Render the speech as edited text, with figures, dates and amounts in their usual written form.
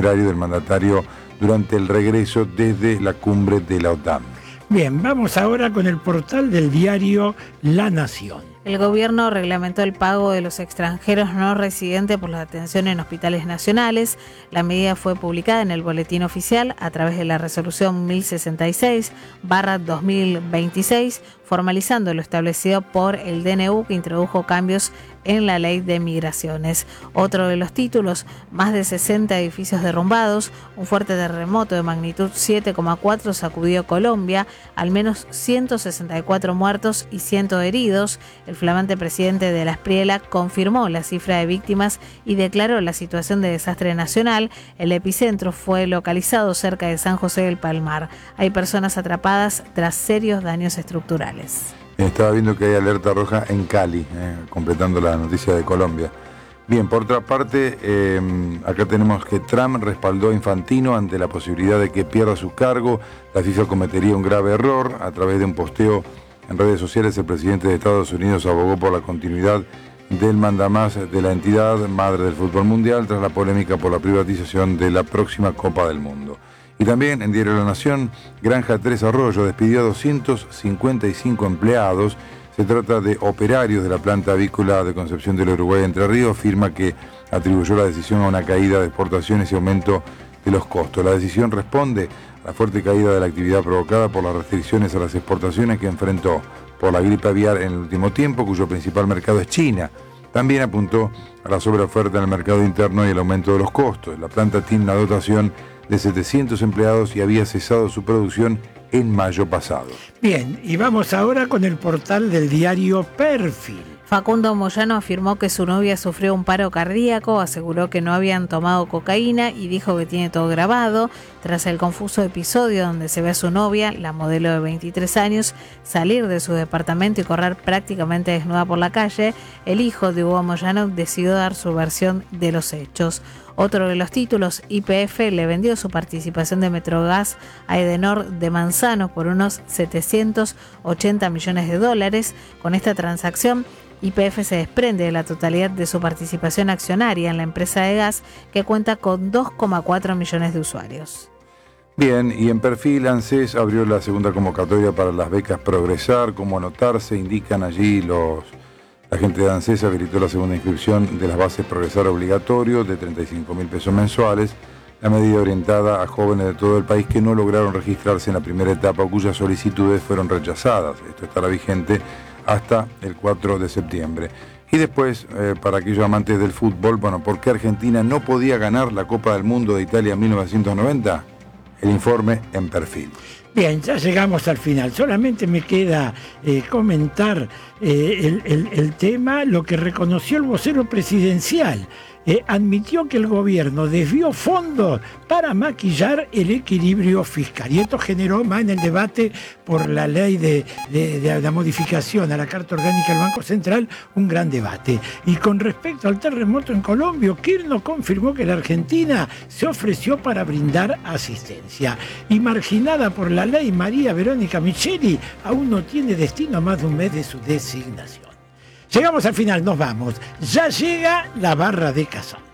itinerario del mandatario durante el regreso desde la cumbre de la OTAN. Bien, vamos ahora con el portal del diario La Nación. El gobierno reglamentó el pago de los extranjeros no residentes por la atención en hospitales nacionales. La medida fue publicada en el Boletín Oficial a través de la Resolución 1066/2026, formalizando lo establecido por el DNU, que introdujo cambios en la ley de migraciones. Otro de los títulos: más de 60 edificios derrumbados, un fuerte terremoto de magnitud 7,4 sacudió Colombia, al menos 164 muertos y 100 heridos. El flamante presidente de la Espriela confirmó la cifra de víctimas y declaró la situación de desastre nacional. El epicentro fue localizado cerca de San José del Palmar. Hay personas atrapadas tras serios daños estructurales. Estaba viendo que hay alerta roja en Cali, completando la noticia de Colombia. Bien, por otra parte, acá tenemos que Trump respaldó a Infantino ante la posibilidad de que pierda su cargo. La FIFA cometería un grave error. A través de un posteo en redes sociales, el presidente de Estados Unidos abogó por la continuidad del mandamás de la entidad madre del fútbol mundial tras la polémica por la privatización de la próxima Copa del Mundo. Y también en Diario La Nación, Granja Tres Arroyos despidió a 255 empleados. Se trata de operarios de la planta avícola de Concepción del Uruguay Entre Ríos. Afirma que atribuyó la decisión a una caída de exportaciones y aumento de los costos. La decisión responde a la fuerte caída de la actividad provocada por las restricciones a las exportaciones que enfrentó por la gripe aviar en el último tiempo, cuyo principal mercado es China. También apuntó a la sobreoferta en el mercado interno y el aumento de los costos. La planta tiene una dotación de 700 empleados y había cesado su producción en mayo pasado. Bien, y vamos ahora con el portal del diario Perfil. Facundo Moyano afirmó que su novia sufrió un paro cardíaco, aseguró que no habían tomado cocaína y dijo que tiene todo grabado. Tras el confuso episodio donde se ve a su novia, la modelo de 23 años, salir de su departamento y correr prácticamente desnuda por la calle, el hijo de Hugo Moyano decidió dar su versión de los hechos. Otro de los títulos: YPF le vendió su participación de Metrogas a Edenor de Manzano por unos 780 millones de dólares. Con esta transacción, YPF se desprende de la totalidad de su participación accionaria en la empresa de gas, que cuenta con 2,4 millones de usuarios. Bien, y en Perfil, ANSES abrió la segunda convocatoria para las becas Progresar. ¿Cómo anotarse? Indican allí la gente de ANSES habilitó la segunda inscripción de las bases Progresar obligatorio de 35.000 pesos mensuales. La medida orientada a jóvenes de todo el país que no lograron registrarse en la primera etapa o cuyas solicitudes fueron rechazadas. Esto estará vigente hasta el 4 de septiembre. Y después, para aquellos amantes del fútbol, bueno, ¿por qué Argentina no podía ganar la Copa del Mundo de Italia en 1990? El informe en Perfil. Bien, ya llegamos al final. Solamente me queda comentar el tema, lo que reconoció el vocero presidencial. Admitió que el gobierno desvió fondos para maquillar el equilibrio fiscal. Y esto generó más en el debate por la ley de la modificación a la Carta Orgánica del Banco Central, un gran debate. Y con respecto al terremoto en Colombia, Kirchner confirmó que la Argentina se ofreció para brindar asistencia. Y marginada por la ley, María Verónica Micheli aún no tiene destino a más de un mes de su designación. Llegamos al final, nos vamos. Ya llega la barra de Kazán.